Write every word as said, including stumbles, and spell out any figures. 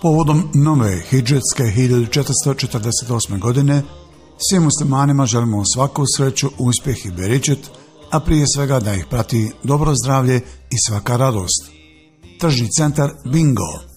Povodom nove hidžetske hiljadu četiristo četrdeset osme. godine svim muslimanima želimo svaku sreću, uspjeh i beričet, a prije svega da ih prati dobro zdravlje i svaka radost. Tržni centar Bingo.